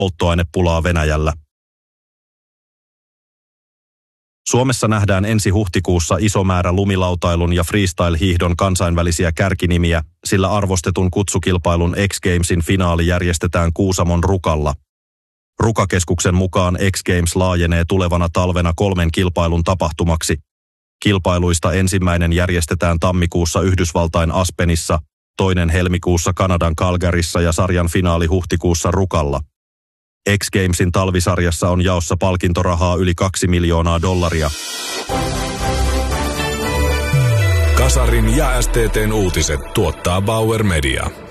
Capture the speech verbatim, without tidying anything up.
polttoainepulaa Venäjällä. Suomessa nähdään ensi huhtikuussa iso määrä lumilautailun ja freestyle-hiihdon kansainvälisiä kärkinimiä, sillä arvostetun kutsukilpailun X Gamesin finaali järjestetään Kuusamon Rukalla. Rukakeskuksen mukaan X Games laajenee tulevana talvena kolmen kilpailun tapahtumaksi. Kilpailuista ensimmäinen järjestetään tammikuussa Yhdysvaltain Aspenissa, toinen helmikuussa Kanadan Calgaryssa ja sarjan finaali huhtikuussa Rukalla. X Gamesin talvisarjassa on jaossa palkintorahaa yli kaksi miljoonaa dollaria. Kasarin ja S T T:n uutiset tuottaa Bauer Media.